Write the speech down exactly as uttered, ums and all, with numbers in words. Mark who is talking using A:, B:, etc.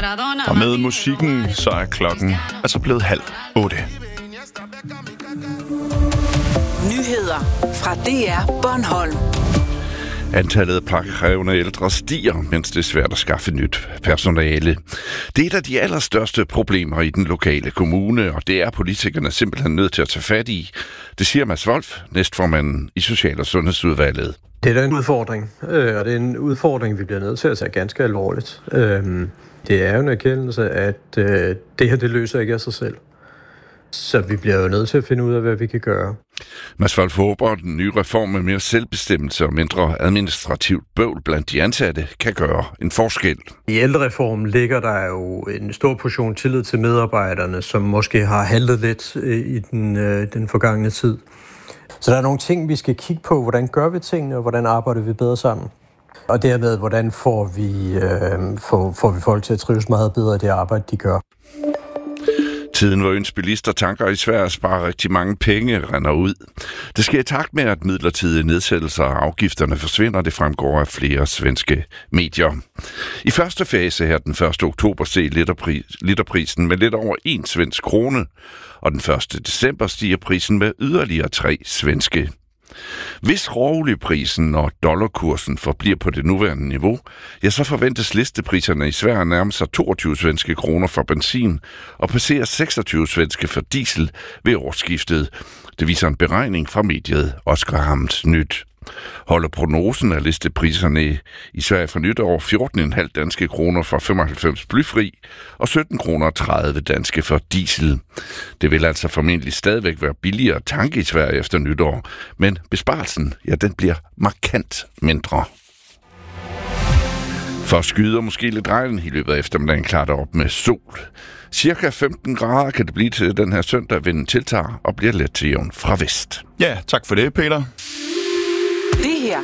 A: Og med musikken, så er klokken altså blevet halv otte.
B: Nyheder fra D R Bornholm.
C: Antallet af plejekrævende ældre stiger, mens det er svært at skaffe nyt personale. Det er et af de allerstørste problemer i den lokale kommune, og det er politikerne simpelthen nødt til at tage fat i. Det siger Mads Wolf, næstformanden i Social- og Sundhedsudvalget.
D: Det er da en udfordring, og det er en udfordring, vi bliver nødt til at tage ganske alvorligt. Det er jo en erkendelse, at det her det løser ikke af sig selv. Så vi bliver jo nødt til at finde ud af, hvad vi kan gøre.
C: Mads Wolf håber, at den nye reform med mere selvbestemmelse og mindre administrativt bøvl blandt de ansatte kan gøre en forskel.
D: I ældrereformen ligger der jo en stor portion tillid til medarbejderne, som måske har handlet lidt i den, den forgangne tid. Så der er nogle ting, vi skal kigge på. Hvordan gør vi tingene, og hvordan arbejder vi bedre sammen? Og dermed, hvordan får vi, øh, får, får vi folk til at trives meget bedre i det arbejde, de gør.
C: Tiden, hvor øns bilister tanker i Sverige sparer rigtig mange penge, render ud. Det sker i takt med, at midlertidige nedsættelser af afgifterne forsvinder, det fremgår af flere svenske medier. I første fase her den første oktober steg literpris, literprisen med lidt over en svensk krone, og den første december stiger prisen med yderligere tre svenske. Hvis råolieprisen og dollarkursen forbliver på det nuværende niveau, ja, så forventes listepriserne i Sverige nærme sig toogtyve svenske kroner for benzin og passerer seksogtyve svenske for diesel ved årsskiftet. Det viser en beregning fra mediet Oskarshamns Nyt. Holder prognosen af listepriserne i Sverige for nytår fjorten komma fem danske kroner for femoghalvfems blyfri og sytten kroner tredive danske for diesel. Det vil altså formentlig stadigvæk være billigere at tanke i Sverige efter nytår, men besparelsen, ja, den bliver markant mindre. For skyder måske lidt regn i løbet af eftermiddagen klarer det op med sol. Cirka femten grader kan det blive til den her søndag, vinden tiltager og bliver let til jævn fra vest.
A: Ja, tak for det, Peter.
B: Det her